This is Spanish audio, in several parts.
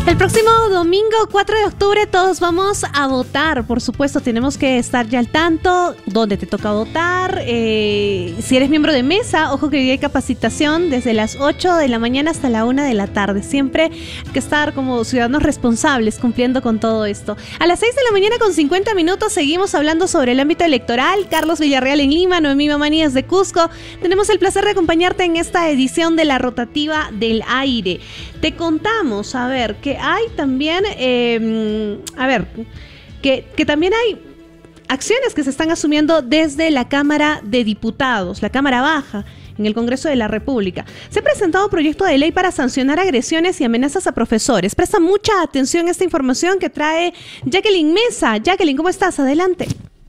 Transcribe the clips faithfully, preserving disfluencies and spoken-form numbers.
El próximo domingo cuatro de octubre todos vamos a votar, por supuesto tenemos que estar ya al tanto, dónde te toca votar, eh, si eres miembro de mesa, ojo que hoy hay capacitación desde las ocho de la mañana hasta la una de la tarde, siempre hay que estar como ciudadanos responsables cumpliendo con todo esto. A las seis de la mañana con cincuenta minutos seguimos hablando sobre el ámbito electoral, Carlos Villarreal en Lima, Noemí Mamanías de Cusco, tenemos el placer de acompañarte en esta edición de la rotativa del aire. Te contamos, a ver, que hay también, eh, a ver, que, que también hay acciones que se están asumiendo desde la Cámara de Diputados, la Cámara Baja, en el Congreso de la República. Se ha presentado un proyecto de ley para sancionar agresiones y amenazas a profesores. Presta mucha atención a esta información que trae Jacqueline Mesa. Jacqueline, ¿cómo estás? Adelante.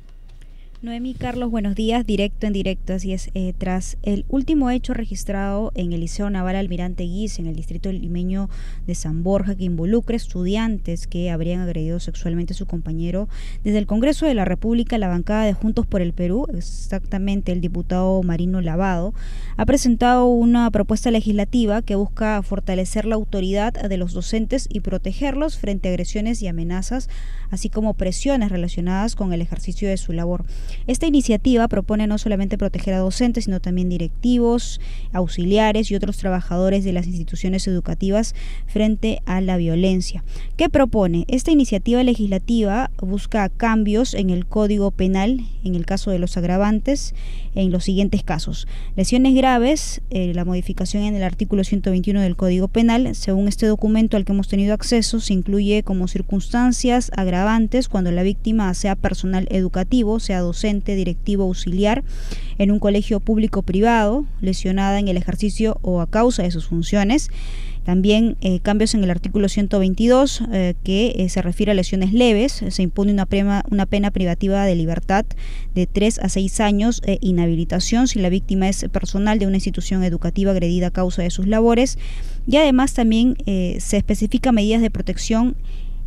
Noemí, Carlos, buenos días, directo en directo, así es, eh, tras el último hecho registrado en el Liceo Naval Almirante Guis, en el distrito limeño de San Borja, que involucra estudiantes que habrían agredido sexualmente a su compañero, desde el Congreso de la República, la bancada de Juntos por el Perú, exactamente el diputado Marino Lavado, ha presentado una propuesta legislativa que busca fortalecer la autoridad de los docentes y protegerlos frente a agresiones y amenazas, así como presiones relacionadas con el ejercicio de su labor. Esta iniciativa propone no solamente proteger a docentes, sino también directivos, auxiliares y otros trabajadores de las instituciones educativas frente a la violencia. ¿Qué propone? Esta iniciativa legislativa busca cambios en el Código Penal, en el caso de los agravantes, en los siguientes casos. Lesiones graves, eh, la modificación en el artículo ciento veintiuno del Código Penal. Según este documento al que hemos tenido acceso, se incluye como circunstancias agravantes cuando la víctima sea personal educativo, sea docente, directivo, auxiliar, en un colegio público o privado, lesionada en el ejercicio o a causa de sus funciones. También eh, cambios en el artículo ciento veintidós eh, que eh, se refiere a lesiones leves. Se impone una, prema, una pena privativa de libertad de tres a seis años e inhabilitación si la víctima es personal de una institución educativa agredida a causa de sus labores. Y además también eh, se especifican medidas de protección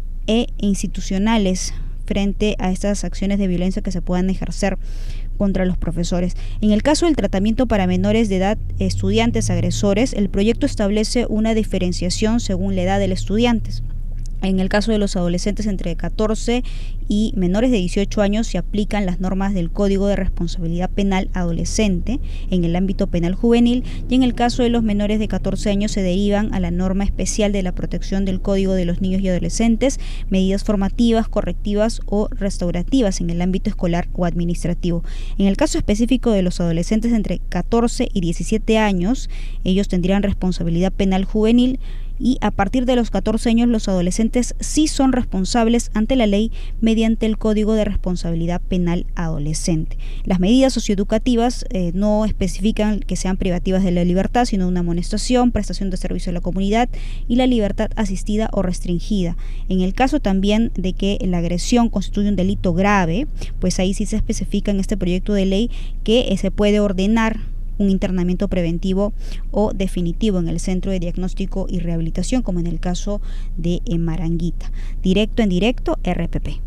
e institucionales frente a estas acciones de violencia que se puedan ejercer contra los profesores. En el caso del tratamiento para menores de edad, estudiantes agresores, el proyecto establece una diferenciación según la edad del estudiante. En el caso de los adolescentes entre catorce y menores de dieciocho años se aplican las normas del Código de Responsabilidad Penal Adolescente en el ámbito penal juvenil, y en el caso de los menores de catorce años se derivan a la norma especial de la protección del Código de los Niños y Adolescentes, medidas formativas, correctivas o restaurativas en el ámbito escolar o administrativo. En el caso específico de los adolescentes entre catorce y diecisiete años, ellos tendrían responsabilidad penal juvenil, y a partir de los catorce años los adolescentes sí son responsables ante la ley mediante el Código de Responsabilidad Penal Adolescente. Las medidas socioeducativas eh, no especifican que sean privativas de la libertad, sino una amonestación, prestación de servicio a la comunidad y la libertad asistida o restringida. En el caso también de que la agresión constituye un delito grave, pues ahí sí se especifica en este proyecto de ley que eh, se puede ordenar un internamiento preventivo o definitivo en el Centro de Diagnóstico y Rehabilitación, como en el caso de Maranguita. Directo en directo, R P P.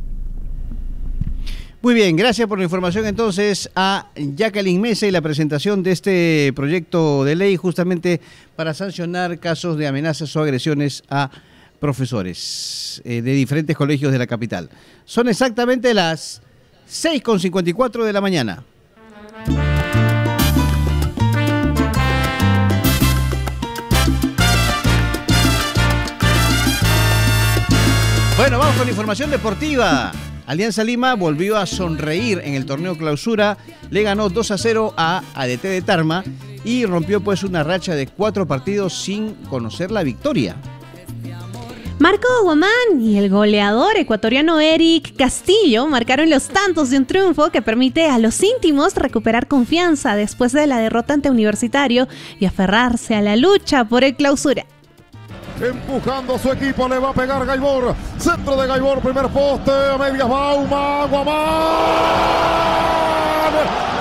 Muy bien, gracias por la información entonces a Jacqueline Mesa y la presentación de este proyecto de ley justamente para sancionar casos de amenazas o agresiones a profesores eh, de diferentes colegios de la capital. Son exactamente las seis con cincuenta y cuatro de la mañana. Bueno, vamos con información deportiva. Alianza Lima volvió a sonreír en el torneo clausura, le ganó dos a cero a A D T de Tarma y rompió pues una racha de cuatro partidos sin conocer la victoria. Marco Guamán y el goleador ecuatoriano Eric Castillo marcaron los tantos de un triunfo que permite a los íntimos recuperar confianza después de la derrota ante Universitario y aferrarse a la lucha por el clausura. Empujando a su equipo, le va a pegar Gaibor. Centro de Gaibor, primer poste, a medias Bauma, Guamán.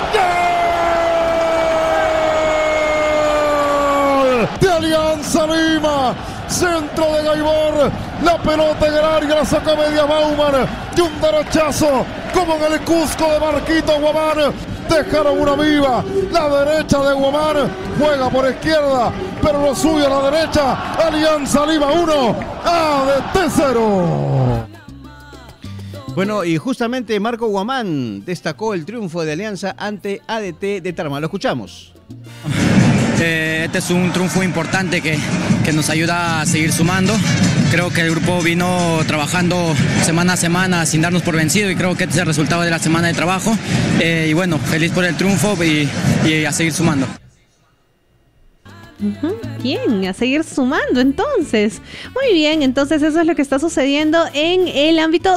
¡Gol! De Alianza Lima. Centro de Gaibor, la pelota en el área, la saca media Bauman. Y un derechazo, como en el Cusco de Marquito Guamán. Dejaron una viva, la derecha de Guamán, juega por izquierda, pero lo suyo a la derecha. Alianza Lima uno, A D T cero. Bueno, y justamente Marco Guamán destacó el triunfo de Alianza ante A D T de Tarma. Lo escuchamos. Eh, este es un triunfo importante que, que nos ayuda a seguir sumando. Creo que el grupo vino trabajando semana a semana sin darnos por vencido y creo que este es el resultado de la semana de trabajo. Eh, y bueno, feliz por el triunfo y, y a seguir sumando. Uh-huh. Bien, a seguir sumando entonces. Muy bien, entonces eso es lo que está sucediendo en el ámbito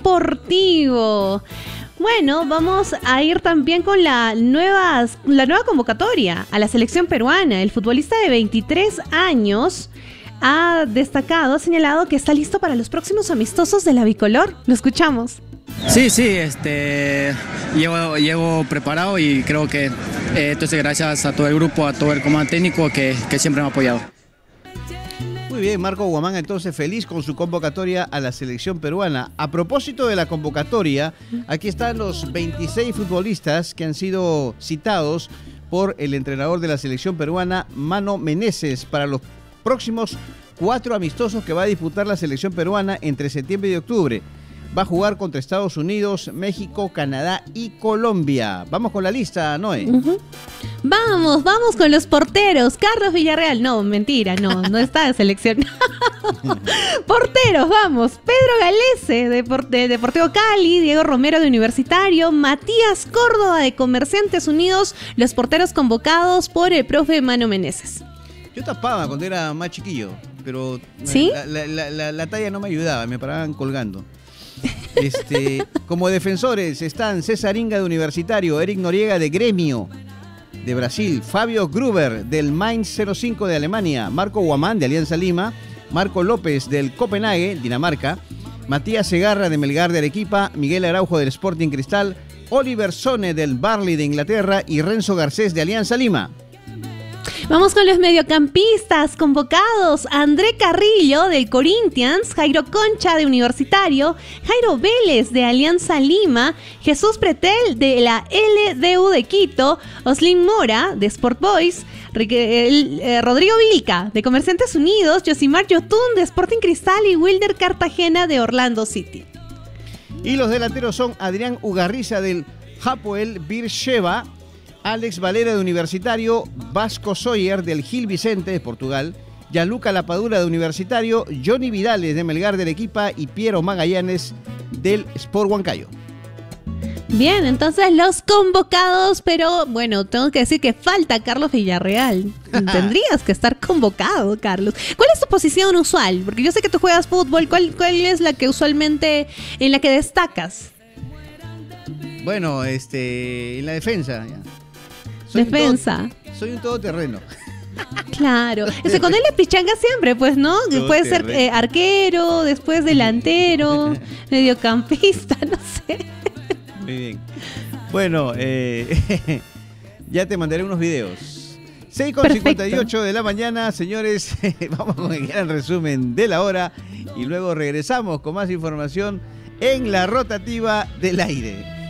deportivo. Bueno, vamos a ir también con la nueva, la nueva convocatoria a la selección peruana. El futbolista de veintitrés años ha destacado, ha señalado que está listo para los próximos amistosos de la bicolor. Lo escuchamos. Sí, sí, este, llego, llego preparado y creo que eh, entonces gracias a todo el grupo, a todo el comando técnico que, que siempre me ha apoyado. Muy bien, Marco Guamán entonces feliz con su convocatoria a la selección peruana. A propósito de la convocatoria, aquí están los veintiséis futbolistas que han sido citados por el entrenador de la selección peruana, Mano Meneses, para los próximos cuatro amistosos que va a disputar la selección peruana entre septiembre y octubre. Va a jugar contra Estados Unidos, México, Canadá y Colombia. Vamos con la lista, Noé. Uh-huh. Vamos, vamos con los porteros. Carlos Villarreal, no, mentira, no, no está seleccionado. Porteros, vamos. Pedro Galese, de, de Deportivo Cali, Diego Romero de Universitario, Matías Córdoba de Comerciantes Unidos, los porteros convocados por el profe Mano Meneses. Yo tapaba cuando era más chiquillo, pero ¿sí? la, la, la, la, la talla no me ayudaba, me paraban colgando. Este, como defensores están César Inga de Universitario, Eric Noriega de Gremio de Brasil, Fabio Gruber del Mainz cero cinco de Alemania, Marco Guamán de Alianza Lima, Marco López del Copenhague, Dinamarca, Matías Segarra de Melgar de Arequipa, Miguel Araujo del Sporting Cristal, Oliver Sone del Burnley de Inglaterra y Renzo Garcés de Alianza Lima. Vamos con los mediocampistas convocados. André Carrillo del Corinthians, Jairo Concha de Universitario, Jairo Vélez de Alianza Lima, Jesús Pretel de la L D U de Quito, Oslin Mora de Sport Boys, Rodrigo Vilca de Comerciantes Unidos, Josimar Yotun de Sporting Cristal y Wilder Cartagena de Orlando City. Y los delanteros son Adrián Ugarriza del Hapoel Beersheba, Alex Valera de Universitario, Vasco Soyer del Gil Vicente de Portugal, Gianluca Lapadura de Universitario, Johnny Vidales de Melgar de Arequipa y Piero Magallanes del Sport Huancayo. Bien, entonces los convocados, pero bueno, tengo que decir que falta Carlos Villarreal. Tendrías que estar convocado, Carlos. ¿Cuál es tu posición usual? Porque yo sé que tú juegas fútbol. ¿Cuál, cuál es la que usualmente, en la que destacas? Bueno, este, en la defensa. Ya. Soy Defensa. Un todo, soy un todoterreno. Claro. Es que con él le pichanga siempre, pues, ¿no? Todo puede terreno. ser eh, arquero, después delantero, mediocampista, no sé. Muy bien. Bueno, eh, ya te mandaré unos videos. seis con cincuenta y ocho de la mañana, señores. Vamos con el gran resumen de la hora y luego regresamos con más información en la rotativa del aire.